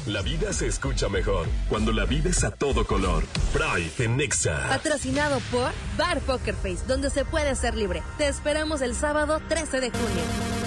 La vida se escucha mejor cuando la vives a todo color. Pride en Nexa. Patrocinado por Bar Poker Face, donde se puede ser libre. Te esperamos el sábado 13 de junio.